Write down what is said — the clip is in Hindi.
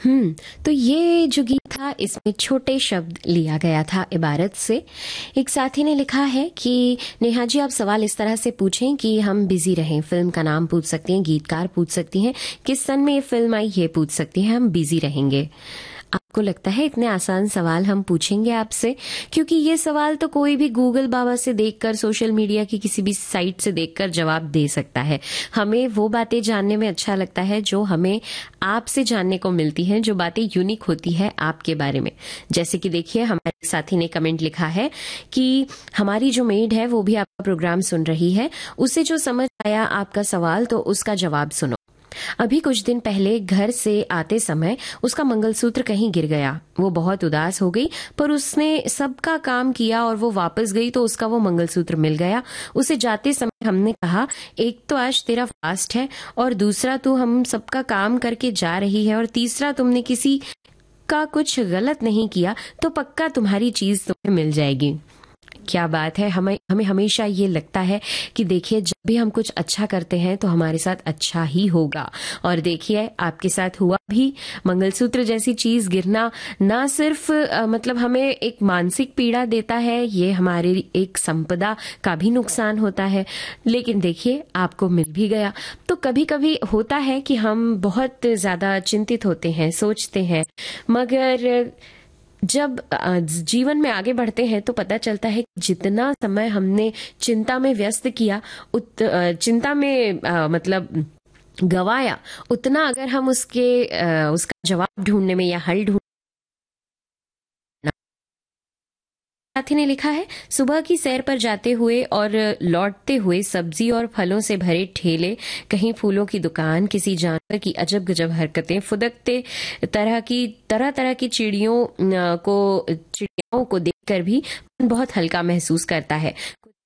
तो ये जो गीत था इसमें छोटे शब्द लिया गया था इबारत से। एक साथी ने लिखा है कि नेहा जी आप सवाल इस तरह से पूछें कि हम बिजी रहें। फिल्म का नाम पूछ सकती हैं, गीतकार पूछ सकती हैं, किस सन में ये फिल्म आई ये पूछ सकती हैं, हम बिजी रहेंगे। आपको लगता है इतने आसान सवाल हम पूछेंगे आपसे? क्योंकि ये सवाल तो कोई भी गूगल बाबा से देखकर, सोशल मीडिया की किसी भी साइट से देखकर जवाब दे सकता है। हमें वो बातें जानने में अच्छा लगता है जो हमें आपसे जानने को मिलती हैं, जो बातें यूनिक होती है आपके बारे में। जैसे कि देखिए हमारे साथी ने कमेंट लिखा है कि हमारी जो मेड है वो भी आपका प्रोग्राम सुन रही है, उसे जो समझ आया आपका सवाल तो उसका जवाब सुनो। अभी कुछ दिन पहले घर से आते समय उसका मंगलसूत्र कहीं गिर गया। वो बहुत उदास हो गई, पर उसने सबका काम किया और वो वापस गई तो उसका वो मंगलसूत्र मिल गया। उसे जाते समय हमने कहा, एक तो आज तेरा फास्ट है और दूसरा तू हम सबका काम करके जा रही है और तीसरा तुमने किसी का कुछ गलत नहीं किया तो पक्का तुम्हारी चीज तुम्हें मिल जाएगी। क्या बात है। हमें हमें हमेशा ये लगता है कि देखिए जब भी हम कुछ अच्छा करते हैं तो हमारे साथ अच्छा ही होगा। और देखिए आपके साथ हुआ भी। मंगलसूत्र जैसी चीज गिरना ना सिर्फ मतलब हमें एक मानसिक पीड़ा देता है, ये हमारे एक संपदा का भी नुकसान होता है, लेकिन देखिए आपको मिल भी गया। तो कभी कभी होता है कि हम बहुत ज्यादा चिंतित होते हैं, सोचते हैं, मगर जब जीवन में आगे बढ़ते हैं तो पता चलता है कि जितना समय हमने चिंता में व्यस्त किया, चिंता में मतलब गवाया, उतना अगर हम उसका जवाब ढूंढने में या हल ढूंढने। साथी ने लिखा है, सुबह की सैर पर जाते हुए और लौटते हुए सब्जी और फलों से भरे ठेले, कहीं फूलों की दुकान, किसी जानवर की अजब गजब हरकतें, फुदकते तरह तरह की चिड़ियाओं को देखकर भी मन बहुत हल्का महसूस करता है।